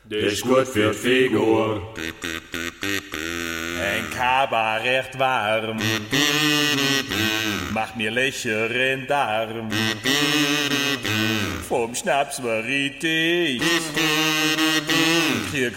der ist gut für die Figur. Ein Kabarett warm, macht mir Löcher in Darm. Vom Schnaps war ich dicht,